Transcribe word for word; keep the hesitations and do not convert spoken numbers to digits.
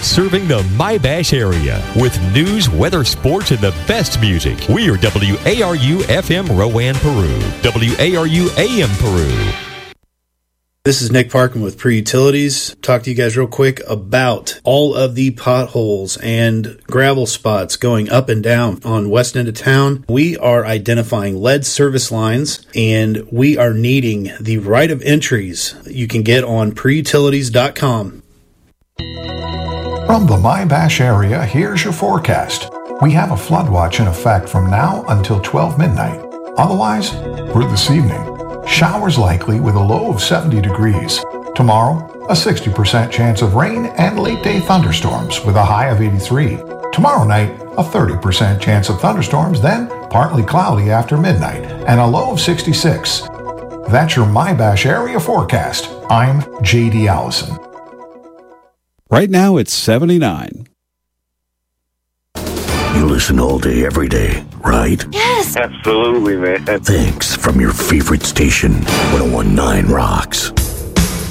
serving the My-Bash area with news, weather, sports, and the best music. We are W A R U F M Rowan, Peru. W A R U A M Peru. This is Nick Parkin with Pre Utilities. Talk to you guys real quick about all of the potholes and gravel spots going up and down on west end of town. We are identifying lead service lines, and we are needing the right of entries you can get on pre utilities dot com. From the My-Bash area, here's your forecast. We have a flood watch in effect from now until twelve midnight. Otherwise, for this evening, showers likely with a low of seventy degrees. Tomorrow, a sixty percent chance of rain and late-day thunderstorms with a high of eighty-three. Tomorrow night, a thirty percent chance of thunderstorms, then partly cloudy after midnight and a low of sixty-six. That's your My-Bash area forecast. I'm J D Allison. Right now, it's seventy-nine. You listen all day, every day, right? Yes. Absolutely, man. Thanks from your favorite station, one oh one point nine Rocks.